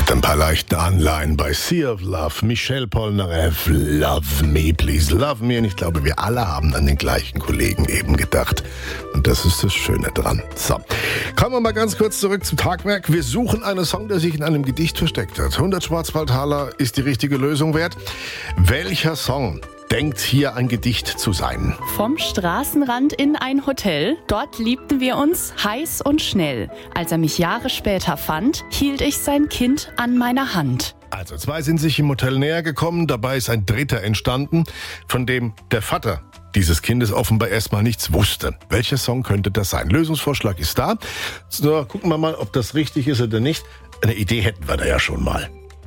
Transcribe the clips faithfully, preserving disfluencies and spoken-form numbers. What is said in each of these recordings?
Mit ein paar leichten Anleihen bei Sea of Love, Michel Polnareff, Love Me, Please Love Me. Und ich glaube, wir alle haben an den gleichen Kollegen eben gedacht. Und das ist das Schöne dran. So, kommen wir mal ganz kurz zurück zum Tagwerk. Wir suchen einen Song, der sich in einem Gedicht versteckt hat. hundert Schwarzwaldtaler ist die richtige Lösung wert. Welcher Song denkt hier ein Gedicht zu sein? Vom Straßenrand in ein Hotel, dort liebten wir uns heiß und schnell. Als er mich Jahre später fand, hielt ich sein Kind an meiner Hand. Also zwei sind sich im Hotel näher gekommen, dabei ist ein dritter entstanden, von dem der Vater dieses Kindes offenbar erstmal nichts wusste. Welcher Song könnte das sein? Lösungsvorschlag ist da. So, gucken wir mal, ob das richtig ist oder nicht. Eine Idee hätten wir da ja schon mal.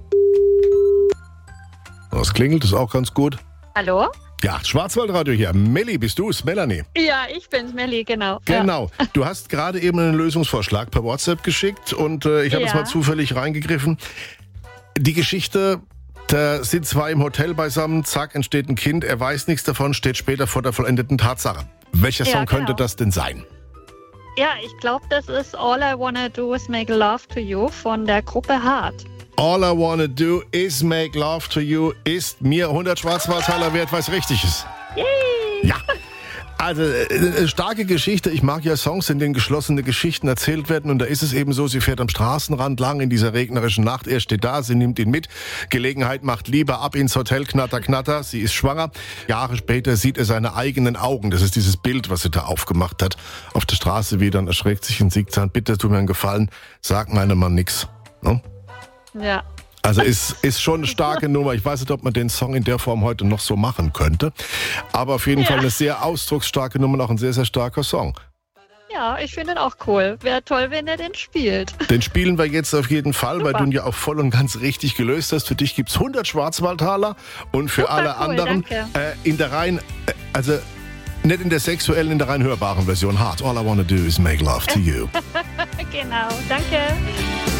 Das klingelt, ist auch ganz gut. Hallo? Ja, Schwarzwaldradio hier. Melli, bist du es? Melanie? Ja, ich bin's, Melli, genau. Genau. Ja. Du hast gerade eben einen Lösungsvorschlag per WhatsApp geschickt und äh, ich habe Ja. jetzt mal zufällig reingegriffen. Die Geschichte, da sind zwei im Hotel beisammen, zack, entsteht ein Kind, er weiß nichts davon, steht später vor der vollendeten Tatsache. Welcher Ja, Song könnte genau. das denn sein? Ja, ich glaube, das ist All I Wanna Do Is Make Love to You von der Gruppe Hart. All I wanna do is make love to you ist mir hundert Schwarzwaldtaler wert, weil es richtig ist. Yay! Ja. Also, äh, eine starke Geschichte. Ich mag ja Songs, in denen geschlossene Geschichten erzählt werden. Und da ist es eben so, sie fährt am Straßenrand lang in dieser regnerischen Nacht. Er steht da, sie nimmt ihn mit. Gelegenheit macht Liebe, ab ins Hotel, knatter, knatter. Sie ist schwanger. Jahre später sieht er seine eigenen Augen. Das ist dieses Bild, was sie da aufgemacht hat. Auf der Straße wieder und erschreckt sich und sagt dann, bitte tu mir einen Gefallen, sag meinem Mann nix. No? Ja. Also ist, ist schon eine starke Nummer. Ich weiß nicht, ob man den Song in der Form heute noch so machen könnte. Aber auf jeden Ja. Fall eine sehr ausdrucksstarke Nummer, auch ein sehr, sehr starker Song. Ja, ich finde ihn auch cool. Wäre toll, wenn er den spielt. Den spielen wir jetzt auf jeden Fall, weil Super. du ihn ja auch voll und ganz richtig gelöst hast. Für dich gibt's hundert Schwarzwaldtaler und für Super alle cool, anderen danke. äh, in der rein, äh, also nicht in der sexuellen, in der rein hörbaren Version. Hard. All I wanna do is make love to you. Genau, danke.